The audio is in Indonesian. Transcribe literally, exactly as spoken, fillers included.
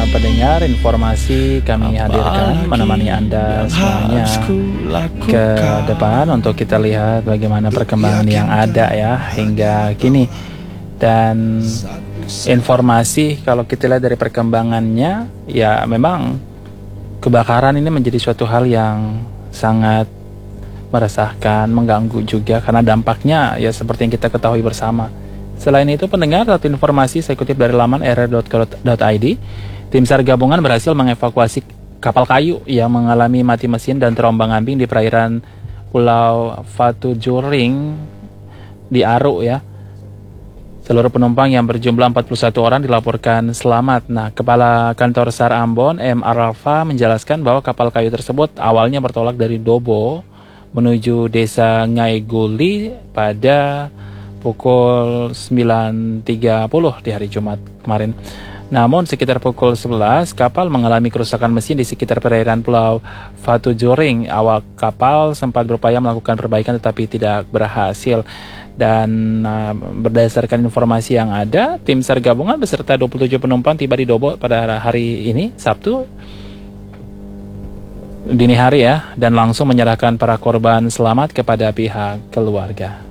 pendengar, informasi kami hadirkan menemani Anda semuanya ke depan untuk kita lihat bagaimana perkembangan yang ada ya hingga kini. Dan informasi kalau kita lihat dari perkembangannya, ya memang kebakaran ini menjadi suatu hal yang sangat meresahkan, mengganggu juga karena dampaknya ya seperti yang kita ketahui bersama. Selain itu pendengar, satu informasi saya kutip dari laman r r dot co dot i d, tim SAR gabungan berhasil mengevakuasi kapal kayu yang mengalami mati mesin dan terombang-ambing di perairan Pulau Fatujuring di Aru ya. Seluruh penumpang yang berjumlah empat puluh satu orang dilaporkan selamat. Nah, Kepala Kantor SAR Ambon M. Aralfa menjelaskan bahwa kapal kayu tersebut awalnya bertolak dari Dobo menuju desa Ngaiguli pada pukul sembilan tiga puluh di hari Jumat kemarin. Namun sekitar pukul sebelas kapal mengalami kerusakan mesin di sekitar perairan Pulau Fatujuring. Awak kapal sempat berupaya melakukan perbaikan tetapi tidak berhasil. Dan uh, berdasarkan informasi yang ada, tim SAR gabungan beserta dua puluh tujuh penumpang tiba di Dobo pada hari ini Sabtu dini hari ya, dan langsung menyerahkan para korban selamat kepada pihak keluarga.